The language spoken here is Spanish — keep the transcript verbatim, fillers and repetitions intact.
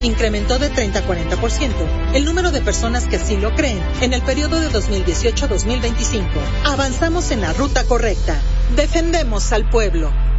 incrementó de treinta a cuarenta por ciento el número de personas que sí lo creen en el periodo de dos mil dieciocho a dos mil veinticinco. Avanzamos en la ruta correcta. Defendemos al pueblo.